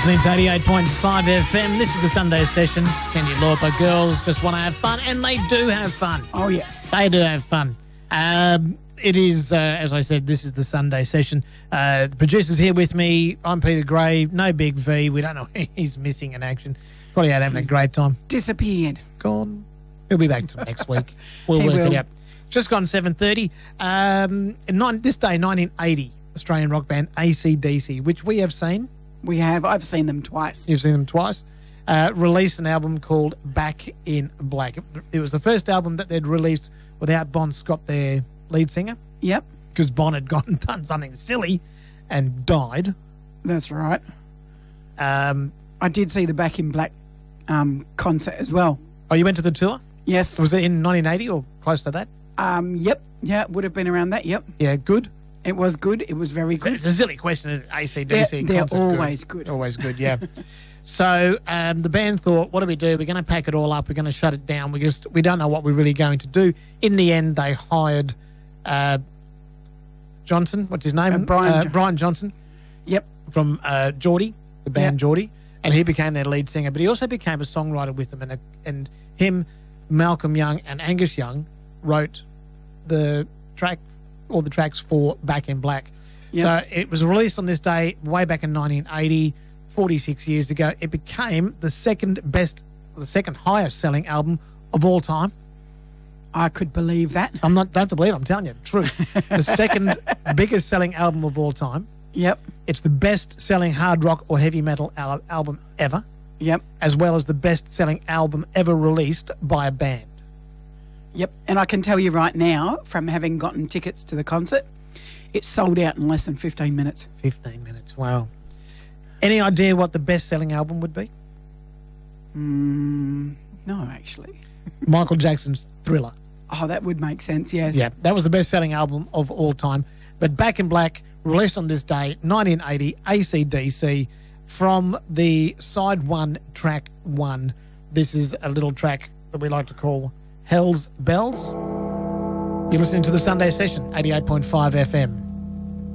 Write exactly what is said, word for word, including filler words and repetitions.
listening to eighty-eight point five F M. This is the Sunday session. Cyndi Lauper. Girls just want to have fun, and they do have fun. Oh, yes. They do have fun. Um, it is, uh, as I said, this is the Sunday session. Uh, the producer's here with me. I'm Peter Gray. No Big V. We don't know where he's missing in action. Probably out having He's a great time. Disappeared. Gone. He'll be back to next week. We'll He work will. it out. Just gone seven thirty. Um, in nine, this day, nineteen eighty, Australian rock band A C D C, which we have seen. We have. I've seen them twice. You've seen them twice. Uh, released an album called Back in Black. It was the first album that they'd released without Bon Scott, their lead singer, Yep, because Bon had gone and done something silly and died. that's right. Um, I did see the Back in Black um, concert as well. oh, you went to the tour? Yes. Was it in nineteen eighty or close to that? Um, yep. Yeah, it would have been around that. Yep. Yeah, good. It was good. It was very It's, good. it's a silly question. A C D They're, C they're concert, always good. Always good, yeah. So um, the band thought, what do we do? We're going to pack it all up. We're going to shut it down. We just we don't know what we're really going to do. In the end, they hired uh, Johnson. What's his name? Uh, Brian uh, Jo- Brian Johnson Yep. from uh, Geordie, the band Yep. Geordie, and he became their lead singer. But he also became a songwriter with them, and a, and him, Malcolm Young, and Angus Young wrote the track or the tracks for Back in Black. Yep. So it was released on this day way back in nineteen eighty, forty-six years ago. It became the second best, the second highest selling album of all time. I could believe that. I'm not, don't have to believe it, I'm telling you the truth. The second biggest selling album of all time. Yep. It's the best selling hard rock or heavy metal al- album ever, Yep. as well as the best selling album ever released by a band. Yep. And I can tell you right now, from having gotten tickets to the concert, it sold out in less than fifteen minutes. fifteen minutes, wow. Any idea what the best selling album would be? Mm, no, actually. Michael Jackson's Thriller. Oh, that would make sense, yes. Yeah, that was the best-selling album of all time. But Back in Black, released on this day, nineteen eighty, A C D C, from the side one, track one. This is a little track that we like to call Hell's Bells. You're listening to the Sunday Session, eighty-eight point five F M.